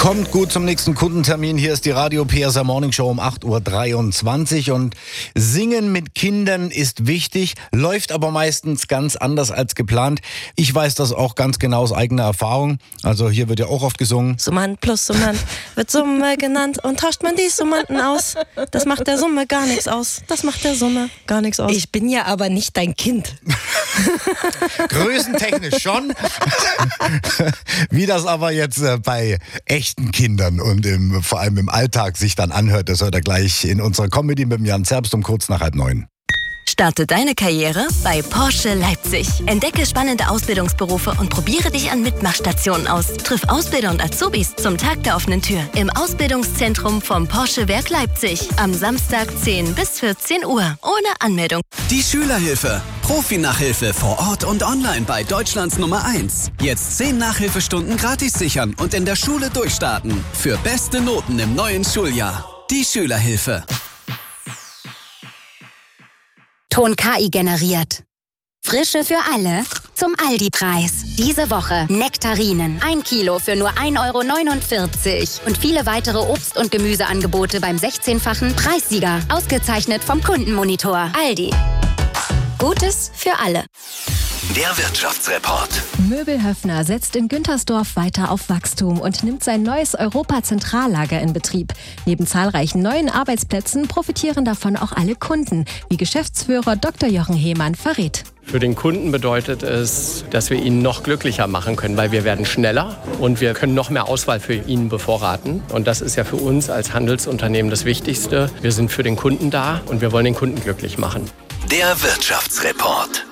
Kommt gut zum nächsten Kundentermin. Hier ist die Radio PSR Morning Show um 8.23 Uhr. Und Singen mit Kindern ist wichtig, läuft aber meistens ganz anders als geplant. Ich weiß das auch ganz genau aus eigener Erfahrung. Also hier wird ja auch oft gesungen. Summand plus Summand wird Summe genannt. Und tauscht man die Summanden aus, das macht der Summe gar nichts aus. Das macht der Summe gar nichts aus. Ich bin ja aber nicht dein Kind. Größentechnisch schon. Wie das aber jetzt bei echten Kindern und vor allem im Alltag sich dann anhört, das hört er gleich in unserer Comedy mit dem Jan Zerbst um kurz nach 8:30. Starte deine Karriere bei Porsche Leipzig. Entdecke spannende Ausbildungsberufe und probiere dich an Mitmachstationen aus. Triff Ausbilder und Azubis zum Tag der offenen Tür im Ausbildungszentrum vom Porsche Werk Leipzig. Am Samstag 10 bis 14 Uhr. Ohne Anmeldung. Die Schülerhilfe. Profi-Nachhilfe vor Ort und online bei Deutschlands Nummer 1. Jetzt 10 Nachhilfestunden gratis sichern und in der Schule durchstarten. Für beste Noten im neuen Schuljahr. Die Schülerhilfe. Ton KI generiert. Frische für alle zum Aldi-Preis. Diese Woche Nektarinen. 1 Kilo für nur 1,49 €. Und viele weitere Obst- und Gemüseangebote beim 16-fachen Preissieger. Ausgezeichnet vom Kundenmonitor. Aldi. Gutes für alle. Der Wirtschaftsreport. Möbelhöfner setzt in Güntersdorf weiter auf Wachstum und nimmt sein neues Europa-Zentrallager in Betrieb. Neben zahlreichen neuen Arbeitsplätzen profitieren davon auch alle Kunden, wie Geschäftsführer Dr. Jochen Hehmann verrät. Für den Kunden bedeutet es, dass wir ihn noch glücklicher machen können, weil wir werden schneller und wir können noch mehr Auswahl für ihn bevorraten. Und das ist ja für uns als Handelsunternehmen das Wichtigste. Wir sind für den Kunden da und wir wollen den Kunden glücklich machen. Der Wirtschaftsreport.